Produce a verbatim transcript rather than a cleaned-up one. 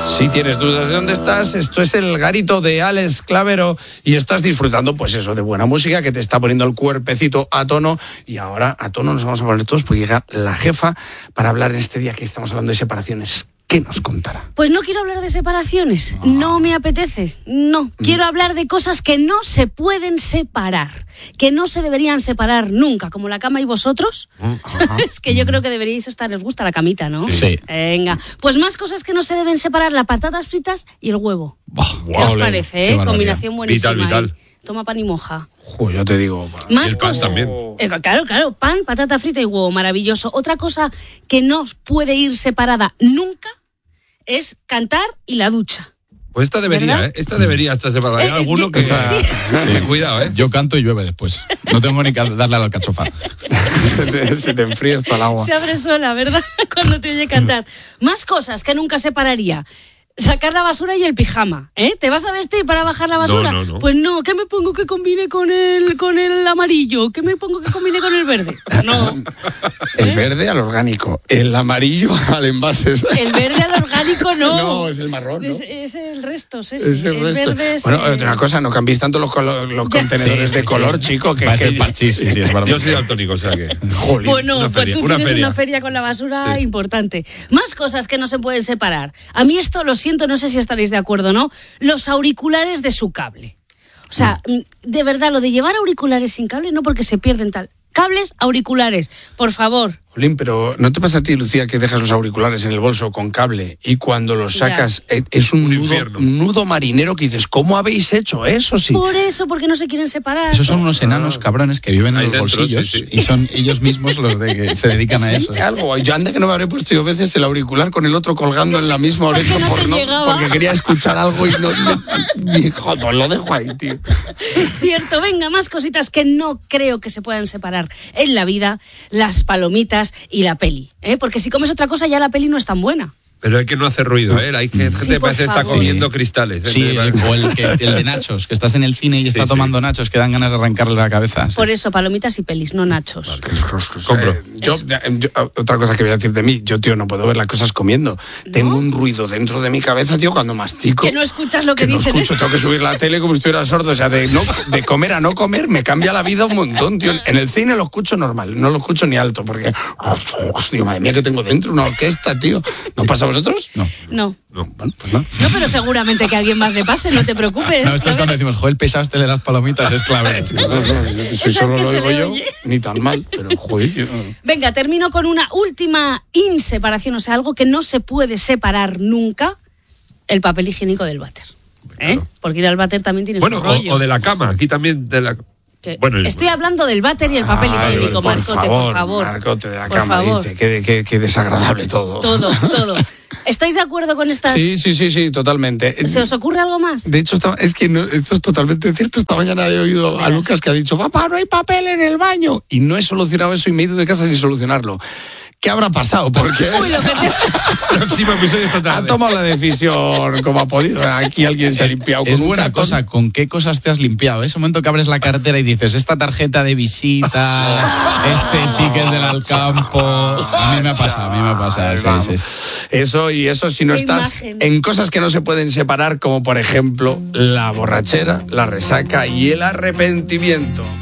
Si tienes dudas de dónde estás, esto es El Garito de Alex Clavero y estás disfrutando, pues eso, de buena música que te está poniendo el cuerpecito a tono. Y ahora a tono nos vamos a poner todos porque llega la jefa para hablar en este día que estamos hablando de separaciones. ¿Qué nos contará? Pues no quiero hablar de separaciones, oh. no me apetece, no. Quiero mm. hablar de cosas que no se pueden separar, que no se deberían separar nunca, como la cama y vosotros. Uh, ¿Sabes? Que yo creo que deberíais estar, les gusta la camita, ¿no? Sí. Venga, pues más cosas que no se deben separar, las patatas fritas y el huevo. Oh, ¿Qué os parece, eh? Combinación buenísima. Vital, vital. Toma pan y moja. Joder, yo te digo. Más el pan cosas. también. Eh, claro, claro, pan, patata frita y huevo, maravilloso. Otra cosa que no puede ir separada nunca es cantar y la ducha. Pues esta debería, ¿verdad? ¿eh? Esta debería estar separada. Hay eh, alguno que está... Sí. Sí, cuidado, ¿eh? Yo canto y llueve después. No tengo ni que darle a la alcachofa. se, te, se te enfría hasta el agua. Se abre sola, ¿verdad? Cuando te oye cantar. Más cosas que nunca separaría. Sacar la basura y el pijama, ¿eh? ¿Te vas a vestir para bajar la basura? No, no, no. Pues no, ¿qué me pongo que combine con el con el amarillo? ¿Qué me pongo que combine con el verde? No. El ¿Eh? verde al orgánico, el amarillo al envase. El verde al orgánico no. No, es el marrón, ¿no? Es, es el resto, es, es el, el resto. Verde es bueno, el... otra cosa, no cambiéis tanto los, colo- los contenedores sí, de sí, color, sí. chico. Que, que... Sí, sí, sí, es verdad. Yo soy daltónico, o sea que... Jolín. Bueno, una pues feria, tú una tienes feria. una feria con la basura sí. importante. Más cosas que no se pueden separar. A mí esto, lo siento, no sé si estaréis de acuerdo o no, los auriculares de su cable. O sea, de verdad, lo de llevar auriculares sin cable, no, porque se pierden tal. Cables, auriculares, por favor. Jolín, pero ¿no te pasa a ti, Lucía, que dejas los auriculares en el bolso con cable y cuando los sacas ya. es un, un nudo, un nudo marinero que dices, ¿cómo habéis hecho eso? Sí. Por eso, porque no se quieren separar. Esos son unos enanos cabrones que viven en los dentro, bolsillos sí, sí. y son ellos mismos los de que se dedican a eso. Sí, algo. Yo anda que no me habré puesto yo veces el auricular con el otro colgando sí, en la misma oreja no por no, porque quería escuchar algo y no, ni joder, lo dejo ahí, tío. Cierto, venga, más cositas que no creo que se puedan separar en la vida, las palomitas y la peli. ¿Eh? Porque si comes otra cosa ya la peli no es tan buena. Pero hay que no hacer ruido, ¿eh? Hay que, gente sí, parece está comiendo cristales. ¿eh? Sí, o el, que, el de nachos, que estás en el cine y está sí, tomando sí. nachos, que dan ganas de arrancarle la cabeza. Por sí. eso, palomitas y pelis, no nachos. Vale. Compro. Eh, yo, yo, otra cosa que voy a decir de mí, yo, tío, no puedo ver las cosas comiendo. ¿No? Tengo un ruido dentro de mi cabeza, tío, cuando mastico. Que no escuchas lo que, que dicen. No escucho, tengo que subir la tele como si estuviera sordo. O sea, de, no, de comer a no comer me cambia la vida un montón, tío. En el cine lo escucho normal, no lo escucho ni alto, porque... Tío, madre mía, que tengo dentro una orquesta, tío. ¿No pasa a vosotros? No. No. No, bueno, pues no. No, pero seguramente que a alguien más le pase, no te preocupes. No, esto es cuando decimos, joder, pesado este de las palomitas, es clave. No, no, no, si solo lo digo yo, ni tan mal, pero joder. Yo... Venga, termino con una última inseparación, o sea, algo que no se puede separar nunca, el papel higiénico del váter. ¿Eh? Claro. Porque ir al váter también tiene bueno, su rollo. O, o de la cama, aquí también de la... Bueno, estoy hablando del váter y el papel Ay, higiénico, por Marcote, favor, por favor. Marcote de la por cama, favor. dice, qué, qué, qué desagradable todo. Todo, todo. ¿Estáis de acuerdo con estas? Sí, sí, sí, sí, totalmente. ¿Se os ocurre algo más? De hecho, es que no, esto es totalmente cierto. Esta mañana he oído a Lucas que ha dicho, papá, no hay papel en el baño. Y no he solucionado eso y me he ido de casa sin solucionarlo. ¿Qué habrá pasado? Porque Uy, lo que te... próximo episodio esta tarde. Ha tomado la decisión como ha podido. Aquí alguien se ha limpiado con es un buena tacón. cosa, ¿con qué cosas te has limpiado? Ese momento que abres la cartera y dices, esta tarjeta de visita, este ticket del Alcampo. A mí me ha pasado, a mí me ha pasado. Sí, sí. Eso y eso si no qué estás imagen. En cosas que no se pueden separar, como por ejemplo la borrachera, la resaca y el arrepentimiento.